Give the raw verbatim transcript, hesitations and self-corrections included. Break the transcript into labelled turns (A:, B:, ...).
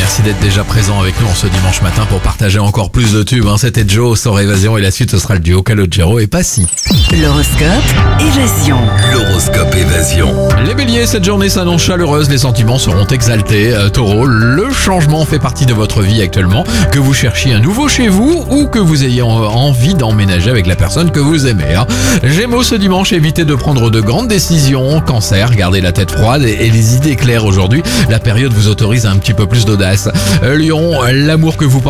A: Merci d'être déjà présent avec nous en ce dimanche matin pour partager encore plus de tubes. Hein. C'était Joe sur Évasion et la suite ce sera le duo Calogero et Passy.
B: L'horoscope Évasion.
C: L'horoscope Évasion.
A: Les béliers, cette journée s'annonce chaleureuse, les sentiments seront exaltés. Euh, taureau, le changement fait partie de votre vie actuellement. Que vous cherchiez un nouveau chez vous ou que vous ayez en- envie d'emménager avec la personne que vous aimez. Hein. Gémeaux, ce dimanche, évitez de prendre de grandes décisions. Cancer, gardez la tête froide et, et les idées claires aujourd'hui. La période vous autorise un petit peu plus d'audace. Euh, Lion, l'amour que vous